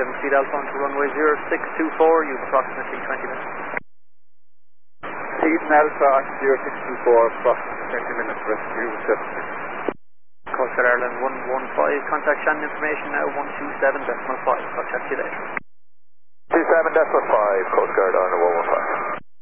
Speed Alpha onto runway 0624, you've approximately 20 minutes. Eden Alpha on 0624, approximately 20 minutes, rescue 76. Coast Guard Ireland 115, contact Shannon information now 127.5. I'll chat to you later. 27.5, Coast Guard Ireland 115.